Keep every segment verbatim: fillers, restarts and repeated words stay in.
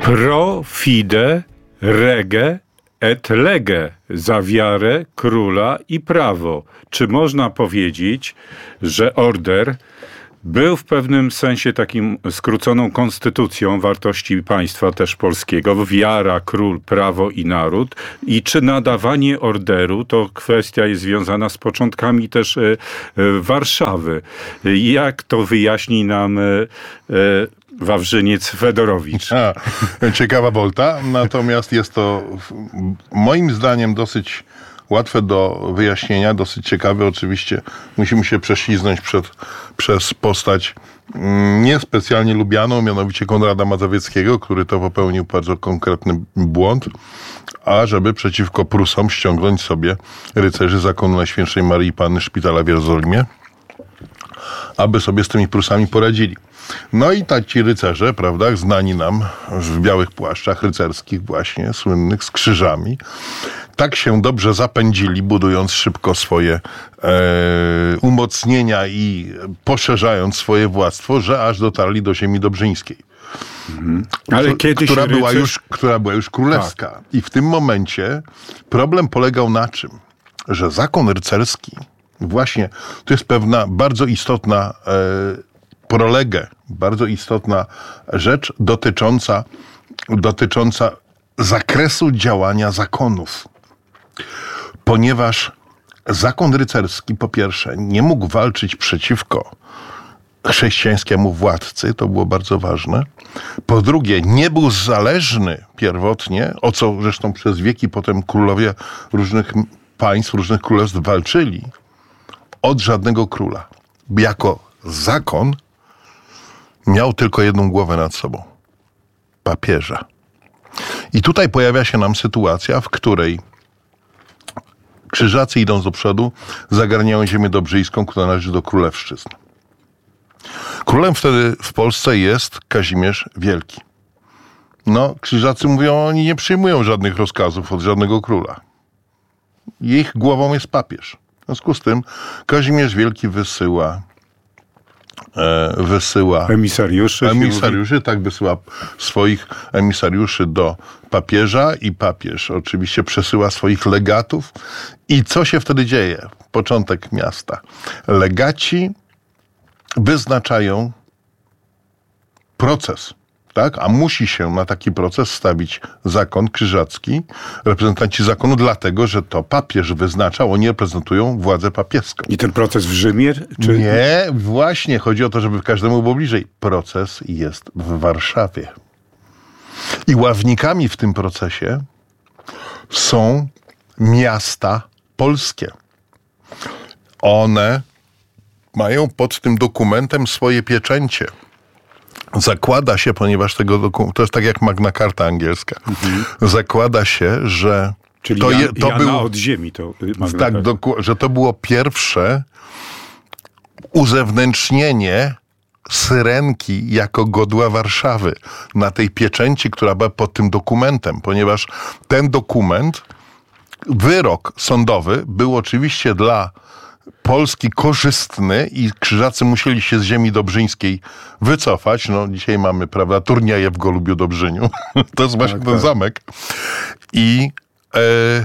Pro fide rege et lege, za wiarę, króla i prawo. Czy można powiedzieć, że order był w pewnym sensie takim skróconą konstytucją wartości państwa też polskiego? Wiara, król, prawo i naród. I czy nadawanie orderu to kwestia jest związana z początkami też e, e, Warszawy? Jak to wyjaśni nam e, e, Wawrzyniec Fedorowicz? A, ciekawa wolta, natomiast jest to moim zdaniem dosyć łatwe do wyjaśnienia, dosyć ciekawe. Oczywiście musimy się prześliznąć przed, przez postać niespecjalnie lubianą, mianowicie Konrada Mazowieckiego, który to popełnił bardzo konkretny błąd, a żeby przeciwko Prusom ściągnąć sobie rycerzy zakonu Najświętszej Maryi Panny Szpitala w Jerozolimie, aby sobie z tymi Prusami poradzili. No i tak ci rycerze, prawda, znani nam w białych płaszczach rycerskich właśnie, słynnych z krzyżami, tak się dobrze zapędzili, budując szybko swoje e, umocnienia i poszerzając swoje władztwo, że aż dotarli do ziemi dobrzyńskiej. Mhm. Ale kiedyś która, rycerz... była już, która była już królewska. Tak. I w tym momencie problem polegał na czym? Że zakon rycerski, właśnie to jest pewna bardzo istotna e, prolegę, bardzo istotna rzecz dotycząca, dotycząca zakresu działania zakonów. Ponieważ zakon rycerski, po pierwsze, nie mógł walczyć przeciwko chrześcijańskiemu władcy, to było bardzo ważne. Po drugie, nie był zależny pierwotnie, o co zresztą przez wieki potem królowie różnych państw, różnych królestw walczyli, od żadnego króla. Jako zakon miał tylko jedną głowę nad sobą. Papieża. I tutaj pojawia się nam sytuacja, w której krzyżacy, idąc do przodu, zagarniają ziemię dobrzyńską, która należy do królewszczyzn. Królem wtedy w Polsce jest Kazimierz Wielki. No, krzyżacy mówią, oni nie przyjmują żadnych rozkazów od żadnego króla. Ich głową jest papież. W związku z tym Kazimierz Wielki wysyła e, wysyła emisariuszy, emisariuszy tak, wysyła swoich emisariuszy do papieża i papież oczywiście przesyła swoich legatów. I co się wtedy dzieje? Początek miasta. Legaci wyznaczają proces, tak? A musi się na taki proces stawić zakon krzyżacki, reprezentanci zakonu, dlatego, że to papież wyznaczał, oni reprezentują władzę papieską. I ten proces w Rzymie? Czy... Nie, właśnie. Chodzi o to, żeby każdemu było bliżej. Proces jest w Warszawie. I ławnikami w tym procesie są miasta polskie. One mają pod tym dokumentem swoje pieczęcie. Zakłada się, ponieważ tego dokumentu, to jest tak jak Magna Carta angielska, mhm. zakłada się, że Czyli to, Jan, je, to Jana było, od ziemi to Magna tak, doku, że to było pierwsze uzewnętrznienie Syrenki jako godła Warszawy na tej pieczęci, która była pod tym dokumentem, ponieważ ten dokument, wyrok sądowy był oczywiście dla Polski korzystny i krzyżacy musieli się z ziemi dobrzyńskiej wycofać. No dzisiaj mamy, prawda, turnieje w Golubiu Dobrzyniu. To jest właśnie tak, ten tak. zamek. I e,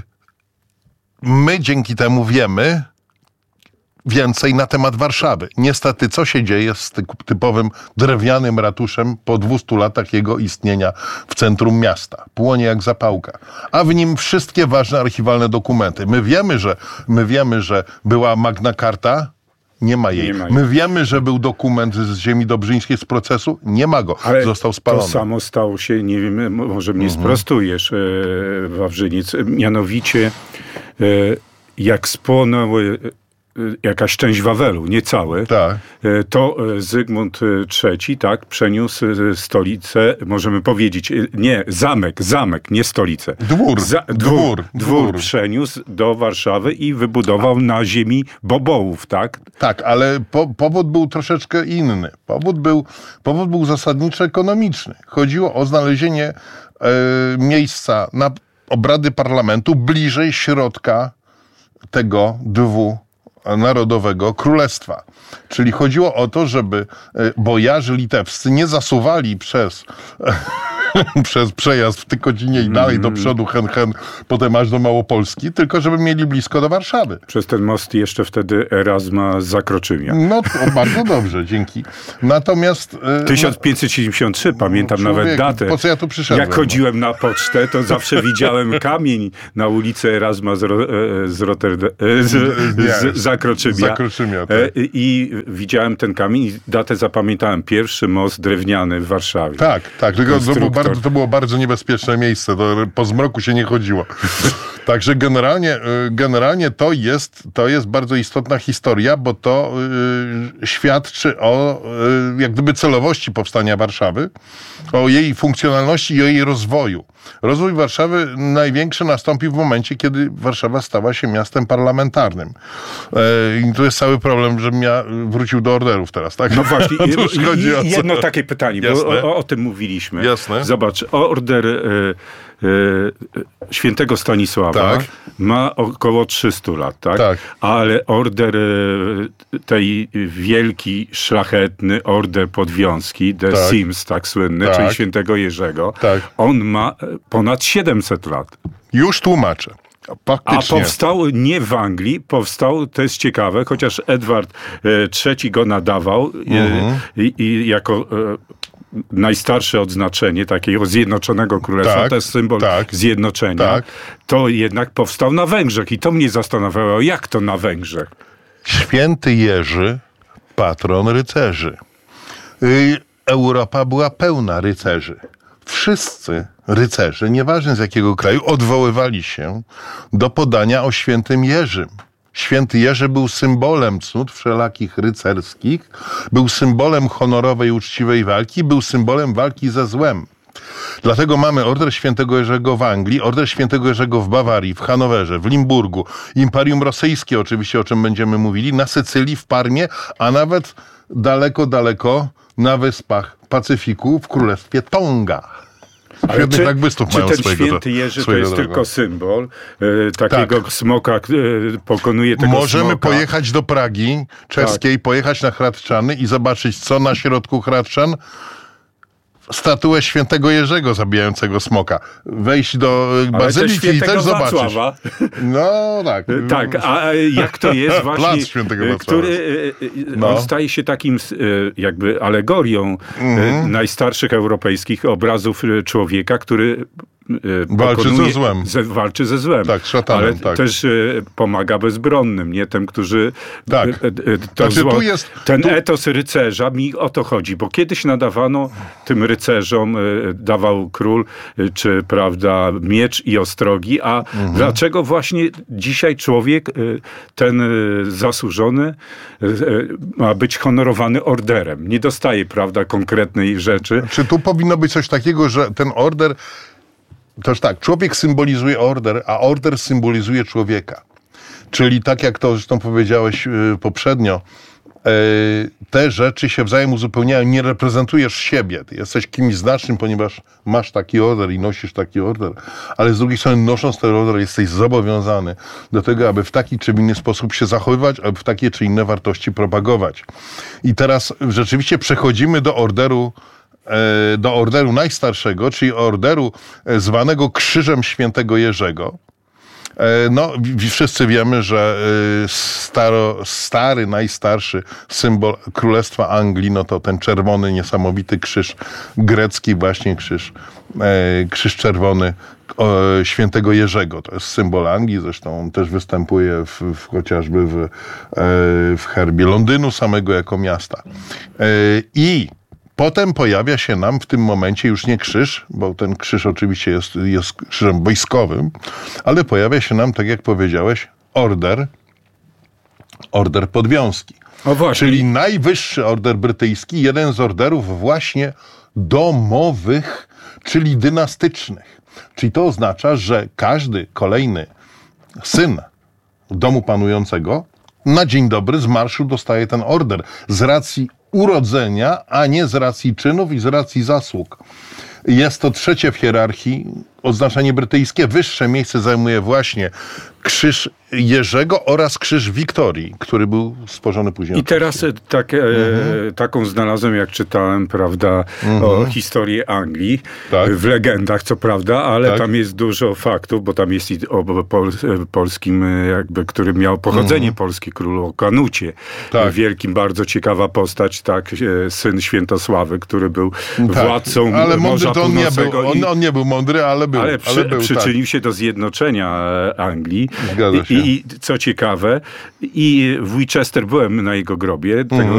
my dzięki temu wiemy więcej na temat Warszawy. Niestety, co się dzieje z typowym drewnianym ratuszem po dwustu latach jego istnienia w centrum miasta? Płonie jak zapałka. A w nim wszystkie ważne archiwalne dokumenty. My wiemy, że, my wiemy, że była Magna Carta, nie ma jej. Nie ma jej. My wiemy, że był dokument z ziemi dobrzyńskiej z procesu, nie ma go. Ale został spalony. To samo stało się, nie wiem, może mnie mhm. sprostujesz, e, Wawrzyniec, mianowicie e, jak spłonęły jakaś część Wawelu, nie całe, tak. to Zygmunt trzeci, tak, przeniósł stolicę, możemy powiedzieć, nie, zamek, zamek, nie stolicę. Dwór, Za, dwór, dwór, dwór przeniósł do Warszawy i wybudował na ziemi Bobołów, tak? Tak, ale po, powód był troszeczkę inny. Powód był, powód był zasadniczo ekonomiczny. Chodziło o znalezienie e, miejsca na obrady parlamentu bliżej środka tego dwu Narodowego Królestwa. Czyli chodziło o to, żeby bojarzy litewscy nie zasuwali przez przez przejazd w Tykocinie i dalej do przodu, hen, hen, potem aż do Małopolski, tylko żeby mieli blisko do Warszawy. Przez ten most jeszcze wtedy Erasma z Zakroczymia. No to bardzo dobrze, dzięki. Natomiast... tysiąc pięćset siedemdziesiąt trzy, pamiętam człowiek, nawet datę. Po co ja tu przyszedłem? Jak chodziłem na pocztę, to zawsze widziałem kamień na ulicy Erasma z, Ro, z, Rotterdam, z, z, z Zakroczymia. Zakroczymia, tak. I widziałem ten kamień i datę zapamiętałem. Pierwszy most drewniany w Warszawie. Tak, tak. Tylko to było, bardzo, to było bardzo niebezpieczne miejsce. To po zmroku się nie chodziło. Także generalnie, generalnie to jest, to jest bardzo istotna historia, bo to y, świadczy o y, jak gdyby celowości powstania Warszawy, o jej funkcjonalności i o jej rozwoju. Rozwój Warszawy największy nastąpił w momencie, kiedy Warszawa stała się miastem parlamentarnym. E, I to jest cały problem, żebym ja wrócił do orderów teraz, tak? No właśnie, i, i, jedno takie pytanie, Jasne. bo o, o tym mówiliśmy. Jasne. Zobacz, order y, y, świętego Stanisława tak. ma około trzysta lat, tak? Tak. Ale order y, tej wielki, szlachetny order Podwiązki, The tak. Sims, tak słynny, tak. czyli świętego Jerzego, tak. on ma ponad siedemset lat. Już tłumaczę. Faktycznie. A powstał nie w Anglii, powstał, to jest ciekawe, chociaż Edward trzeci go nadawał mhm. i, i jako e, najstarsze odznaczenie takiego Zjednoczonego Królestwa, tak, to jest symbol tak, zjednoczenia, tak. to jednak powstał na Węgrzech i to mnie zastanawiało, jak to na Węgrzech? Święty Jerzy, patron rycerzy. Europa była pełna rycerzy. Wszyscy rycerze, nieważne z jakiego kraju, odwoływali się do podania o świętym Jerzym. Święty Jerzy był symbolem cnót wszelakich rycerskich, był symbolem honorowej, uczciwej walki, był symbolem walki ze złem. Dlatego mamy Order Świętego Jerzego w Anglii, Order Świętego Jerzego w Bawarii, w Hanowerze, w Limburgu, Imperium Rosyjskie oczywiście, o czym będziemy mówili, na Sycylii, w Parmie, a nawet daleko, daleko na wyspach Pacyfiku w Królestwie Tonga. Ale czy, bystów czy mają ten swojego, święty Jerzy to jest drogą. tylko symbol e, takiego tak. smoka, e, pokonuje tego Możemy smoka. pojechać do Pragi czeskiej, tak. pojechać na Hradczany i zobaczyć, co na środku Hradczan? Statuę świętego Jerzego zabijającego smoka. Wejść do bazyliki i też zobaczyć. Wacława. No tak. Tak, a jak to jest właśnie, Plac świętego Wacława. który no. on staje się takim jakby alegorią mm. najstarszych europejskich obrazów człowieka, który walczy ze złem. Ze, walczy ze złem. Tak, szatanem, ale tak. też y, pomaga bezbronnym, nie? Tym, którzy... Tak. Y, y, to znaczy, zło, tu jest, ten tu... etos rycerza, mi o to chodzi, bo kiedyś nadawano tym rycerzom, y, dawał król, y, czy prawda, miecz i ostrogi, a mhm. dlaczego właśnie dzisiaj człowiek, y, ten y, zasłużony, y, y, ma być honorowany orderem? Nie dostaje, prawda, konkretnej rzeczy. Czy tu powinno być coś takiego, że ten order... Toż tak, człowiek symbolizuje order, a order symbolizuje człowieka. Czyli tak jak to zresztą powiedziałeś yy, poprzednio, yy, te rzeczy się wzajem uzupełniają, nie reprezentujesz siebie. Ty jesteś kimś znacznym, ponieważ masz taki order i nosisz taki order, ale z drugiej strony nosząc ten order jesteś zobowiązany do tego, aby w taki czy inny sposób się zachowywać, aby w takie czy inne wartości propagować. I teraz rzeczywiście przechodzimy do orderu do orderu najstarszego, czyli orderu zwanego Krzyżem Świętego Jerzego. No, wszyscy wiemy, że staro, stary, najstarszy symbol Królestwa Anglii, no to ten czerwony, niesamowity krzyż grecki, właśnie krzyż, krzyż czerwony Świętego Jerzego. To jest symbol Anglii, zresztą on też występuje w, w, chociażby w, w herbie Londynu samego jako miasta. I potem pojawia się nam w tym momencie już nie krzyż, bo ten krzyż oczywiście jest, jest krzyżem wojskowym, ale pojawia się nam, tak jak powiedziałeś, order, order Podwiązki. O właśnie. Czyli najwyższy order brytyjski, jeden z orderów właśnie domowych, czyli dynastycznych. Czyli to oznacza, że każdy kolejny syn domu panującego na dzień dobry z marszu dostaje ten order z racji urodzenia, a nie z racji czynów i z racji zasług. Jest to trzecie w hierarchii oznaczenie brytyjskie. Wyższe miejsce zajmuje właśnie krzyż Jerzego oraz krzyż Wiktorii, który był stworzony później. I teraz tak, e, mhm. taką znalazłem, jak czytałem, prawda, mhm. o historii Anglii, tak. w legendach, co prawda, ale tak. tam jest dużo faktów, bo tam jest i o pol, polskim, jakby, który miał pochodzenie mhm. polskie, królu o Kanucie. Tak. Wielkim, bardzo ciekawa postać, tak, syn Świętosławy, który był tak. władcą ale Morza mądry, on nie był, i, on, on nie był mądry, ale był. Ale, przy, ale był, przyczynił tak. się do zjednoczenia Anglii. Zgadza się. I, I co ciekawe, i w Winchester byłem na jego grobie, tego